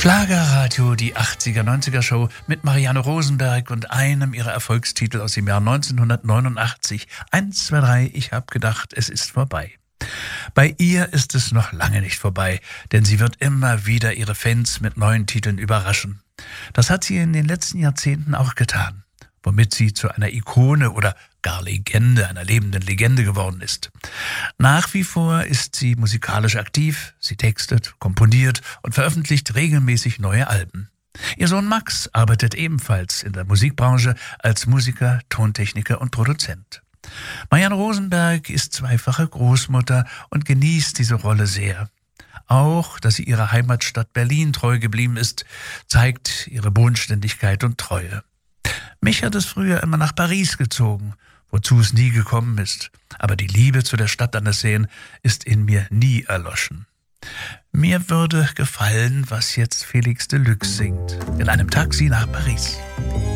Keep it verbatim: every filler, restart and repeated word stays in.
Schlagerradio, die achtziger, neunziger Show mit Marianne Rosenberg und einem ihrer Erfolgstitel aus dem Jahr neunzehnhundertneunundachtzig. Eins, zwei, drei, ich hab gedacht, es ist vorbei. Bei ihr ist es noch lange nicht vorbei, denn sie wird immer wieder ihre Fans mit neuen Titeln überraschen. Das hat sie in den letzten Jahrzehnten auch getan, womit sie zu einer Ikone oder gar Legende, einer lebenden Legende geworden ist. Nach wie vor ist sie musikalisch aktiv, sie textet, komponiert und veröffentlicht regelmäßig neue Alben. Ihr Sohn Max arbeitet ebenfalls in der Musikbranche als Musiker, Tontechniker und Produzent. Marianne Rosenberg ist zweifache Großmutter und genießt diese Rolle sehr. Auch, dass sie ihrer Heimatstadt Berlin treu geblieben ist, zeigt ihre Bodenständigkeit und Treue. Mich hat es früher immer nach Paris gezogen, wozu es nie gekommen ist. Aber die Liebe zu der Stadt an der Seine ist in mir nie erloschen. Mir würde gefallen, was jetzt Felix Deluxe singt. In einem Taxi nach Paris.